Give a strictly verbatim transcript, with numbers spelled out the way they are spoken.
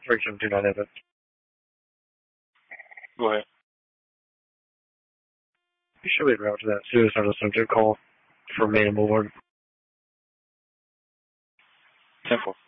three seven two nine Evan. Go ahead. You should be route to that suicidal subject call for me and Boulevard. Simple.